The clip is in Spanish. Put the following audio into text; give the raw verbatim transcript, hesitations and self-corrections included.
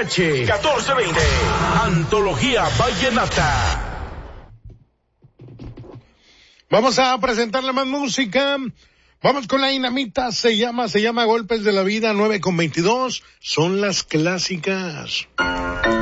H catorce veinte. Antología Vallenata. Vamos a presentarle más música. Vamos con la dinamita, se llama, se llama Golpes de la Vida, nueve con veintidós. Son las clásicas.